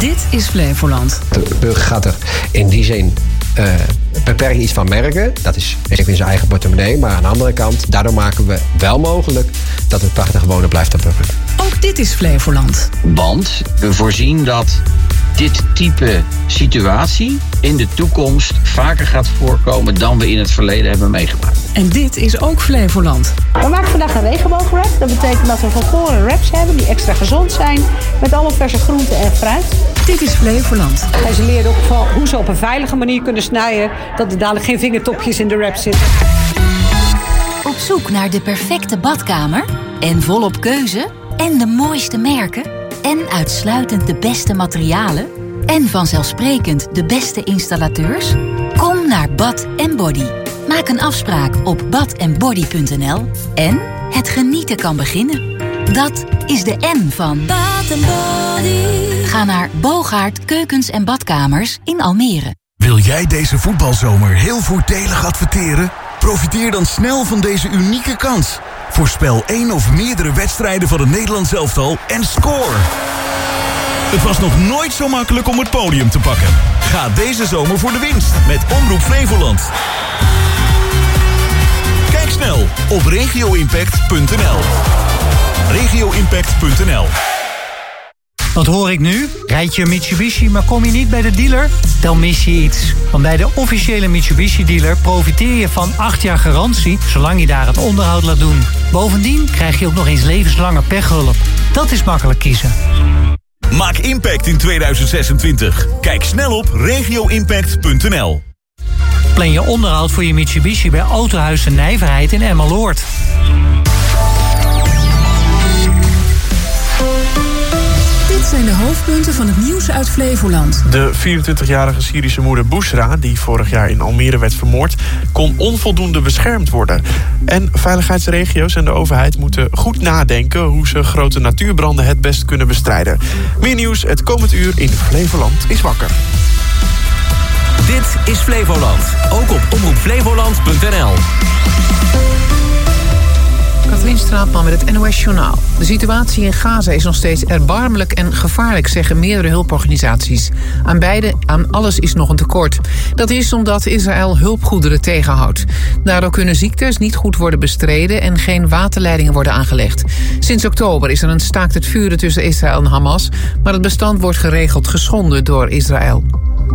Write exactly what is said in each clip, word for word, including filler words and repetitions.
Dit is Flevoland. De burger gaat er in die zin uh, beperkt iets van merken. Dat is even in zijn eigen portemonnee. Maar aan de andere kant, daardoor maken we wel mogelijk dat het prachtige wonen blijft op burger. Ook dit is Flevoland. Want we voorzien dat dit type situatie in de toekomst vaker gaat voorkomen dan we in het verleden hebben meegemaakt. En dit is ook Flevoland. We maken vandaag een regenboogwrap. Dat betekent dat we volkoren wraps hebben die extra gezond zijn. Met allemaal verse groenten en fruit. Dit is Flevoland. En ze leren ook van hoe ze op een veilige manier kunnen snijden. Dat er dadelijk geen vingertopjes in de wrap zitten. Op zoek naar de perfecte badkamer? En volop keuze? En de mooiste merken? En uitsluitend de beste materialen? En vanzelfsprekend de beste installateurs? Kom naar Bath and Body. Maak een afspraak op bath and body punt n l. En het genieten kan beginnen. Dat is de N van Bath and Body. Ga naar Bogaert Keukens en Badkamers in Almere. Wil jij deze voetbalzomer heel voordelig adverteren? Profiteer dan snel van deze unieke kans. Voorspel één of meerdere wedstrijden van het Nederlands elftal en score. Het was nog nooit zo makkelijk om het podium te pakken. Ga deze zomer voor de winst met Omroep Flevoland. Kijk snel op regio impact punt n l. regio impact punt n l. Wat hoor ik nu? Rijd je een Mitsubishi, maar kom je niet bij de dealer? Dan mis je iets. Want bij de officiële Mitsubishi-dealer profiteer je van acht jaar garantie, zolang je daar het onderhoud laat doen. Bovendien krijg je ook nog eens levenslange pechhulp. Dat is makkelijk kiezen. Maak impact in tweeduizend zesentwintig. Kijk snel op regio impact punt n l. Plan je onderhoud voor je Mitsubishi bij Autohuis de Nijverheid in Emmeloord. Dit zijn de hoofdpunten van het nieuws uit Flevoland. De vierentwintigjarige Syrische moeder Bousra, die vorig jaar in Almere werd vermoord, kon onvoldoende beschermd worden. En veiligheidsregio's en de overheid moeten goed nadenken hoe ze grote natuurbranden het best kunnen bestrijden. Meer nieuws het komend uur in Flevoland is wakker. Dit is Flevoland, ook op omroep flevoland punt n l. Katrien Straatman met het N O S-journaal. De situatie in Gaza is nog steeds erbarmelijk en gevaarlijk, zeggen meerdere hulporganisaties. Aan beide, aan alles is nog een tekort. Dat is omdat Israël hulpgoederen tegenhoudt. Daardoor kunnen ziektes niet goed worden bestreden en geen waterleidingen worden aangelegd. Sinds oktober is er een staakt het vuren tussen Israël en Hamas, maar het bestand wordt geregeld geschonden door Israël.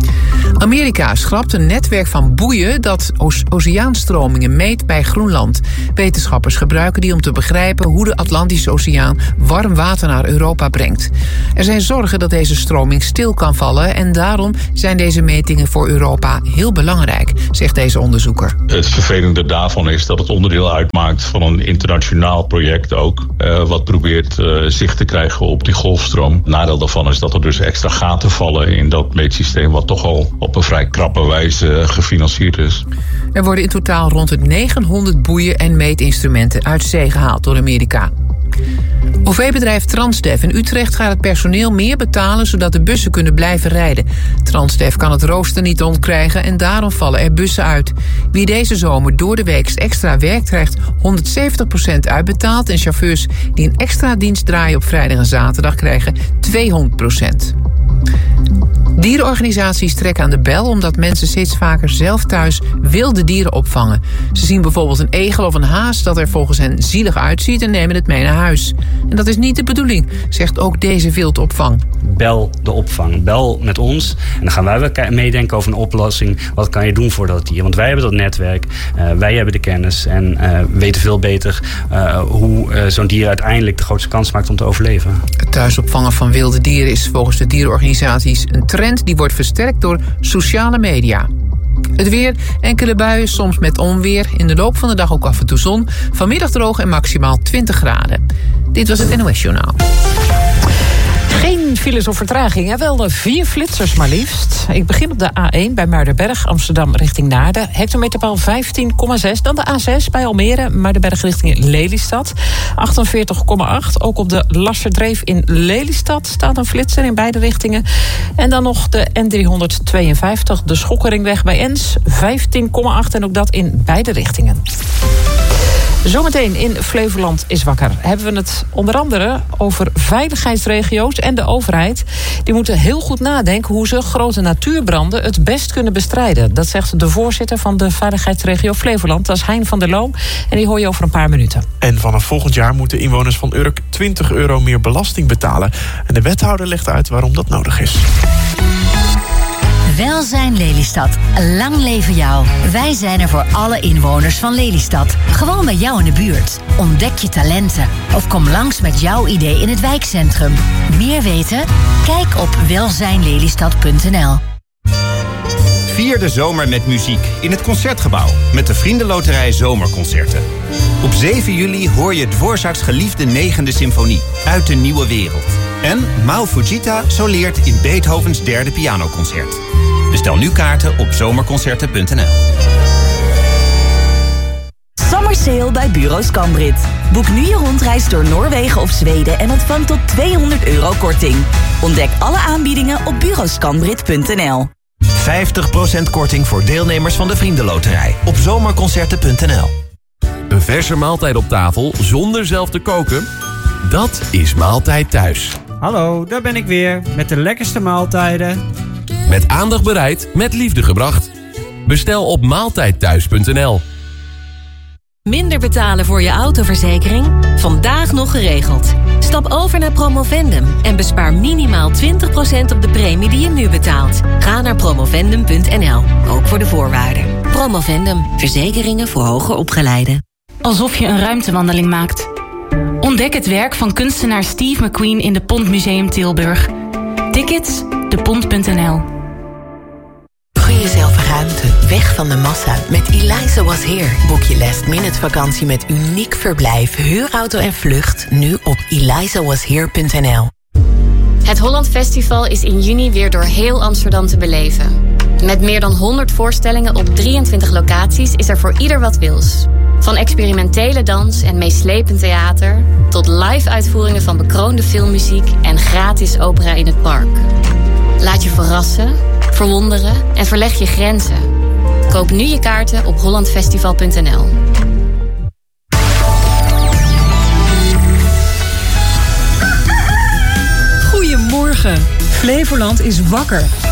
Amerika schrapt een netwerk van boeien dat oceaanstromingen meet bij Groenland. Wetenschappers gebruiken die om te begrijpen hoe de Atlantische Oceaan warm water naar Europa brengt. Er zijn zorgen dat deze stroming stil kan vallen en daarom zijn deze metingen voor Europa heel belangrijk, zegt deze onderzoeker. Het vervelende daarvan is dat het onderdeel uitmaakt van een internationaal project ook, uh, wat probeert uh, zicht te krijgen op die golfstroom. Het nadeel daarvan is dat er dus extra gaten vallen in dat meetsysteem wat toch al op een vrij krappe wijze gefinancierd is. Er worden in totaal rond de negenhonderd boeien en meetinstrumenten uit zee gehaald door Amerika. O V-bedrijf Transdev in Utrecht gaat het personeel meer betalen zodat de bussen kunnen blijven rijden. Transdev kan het rooster niet ontkrijgen en daarom vallen er bussen uit. Wie deze zomer door de week extra werkt krijgt honderdzeventig procent uitbetaald en chauffeurs die een extra dienst draaien op vrijdag en zaterdag krijgen tweehonderd procent. Dierenorganisaties trekken aan de bel omdat mensen steeds vaker zelf thuis wilde dieren opvangen. Ze zien bijvoorbeeld een egel of een haas dat er volgens hen zielig uitziet en nemen het mee naar huis. En dat is niet de bedoeling, zegt ook deze wildopvang. Bel de opvang, bel met ons en dan gaan wij meedenken over een oplossing. Wat kan je doen voor dat dier? Want wij hebben dat netwerk, uh, wij hebben de kennis en uh, weten veel beter uh, hoe uh, zo'n dier uiteindelijk de grootste kans maakt om te overleven. Het thuisopvangen van wilde dieren is volgens de dierenorganisaties een trend die wordt versterkt door sociale media. Het weer, enkele buien, soms met onweer. In de loop van de dag ook af en toe zon. Vanmiddag droog en maximaal twintig graden. Dit was het N O S-journaal. Geen files of vertragingen, wel vier flitsers maar liefst. Ik begin op de A één bij Muiderberg, Amsterdam richting Naarden. Hectometerpaal vijftien komma zes. Dan de A zes bij Almere, Muiderberg richting Lelystad. achtenveertig komma acht. Ook op de Lasserdreef in Lelystad staat een flitser in beide richtingen. En dan nog de N driehonderdtweeënvijftig, de Schokkeringweg bij Ens. vijftien komma acht en ook dat in beide richtingen. Zometeen in Flevoland is wakker. Hebben we het onder andere over veiligheidsregio's en de overheid. Die moeten heel goed nadenken hoe ze grote natuurbranden het best kunnen bestrijden. Dat zegt de voorzitter van de veiligheidsregio Flevoland. Dat is Hein van der Loom. En die hoor je over een paar minuten. En vanaf volgend jaar moeten inwoners van Urk twintig euro meer belasting betalen. En de wethouder legt uit waarom dat nodig is. Welzijn Lelystad. Lang leven jou. Wij zijn er voor alle inwoners van Lelystad. Gewoon bij jou in de buurt. Ontdek je talenten. Of kom langs met jouw idee in het wijkcentrum. Meer weten? Kijk op welzijn lelystad punt n l. Vier de zomer met muziek in het Concertgebouw. Met de Vriendenloterij Zomerconcerten. Op zeven juli hoor je Dvorak's geliefde negende symfonie. Uit de nieuwe wereld. En Mao Fujita soleert in Beethovens derde pianoconcert. Bestel nu kaarten op zomerconcerten punt n l. Summer Sale bij Bureau Scambrit. Boek nu je rondreis door Noorwegen of Zweden en ontvang tot tweehonderd euro korting. Ontdek alle aanbiedingen op bureau scambrit punt n l. vijftig procent korting voor deelnemers van de Vriendenloterij op zomerconcerten punt n l. Een verse maaltijd op tafel zonder zelf te koken? Dat is Maaltijd Thuis. Hallo, daar ben ik weer met de lekkerste maaltijden. Met aandacht bereid, met liefde gebracht. Bestel op maaltijd thuis punt n l. Minder betalen voor je autoverzekering? Vandaag nog geregeld. Stap over naar Promovendum en bespaar minimaal twintig procent op de premie die je nu betaalt. Ga naar promovendum punt n l, ook voor de voorwaarden. Promovendum, verzekeringen voor hoger opgeleiden. Alsof je een ruimtewandeling maakt. Ontdek het werk van kunstenaar Steve McQueen in de Pont Museum Tilburg. Tickets, de pont punt n l. Gun jezelf ruimte, weg van de massa. Met Eliza Was Here boek je last minute vakantie met uniek verblijf, huurauto en vlucht. Nu op eliza was here punt n l. Het Holland Festival is in juni weer door heel Amsterdam te beleven. Met meer dan honderd voorstellingen op drieëntwintig locaties is er voor ieder wat wils. Van experimentele dans en meeslepend theater tot live-uitvoeringen van bekroonde filmmuziek en gratis opera in het park. Laat je verrassen, verwonderen en verleg je grenzen. Koop nu je kaarten op holland festival punt n l. Goedemorgen. Flevoland is wakker.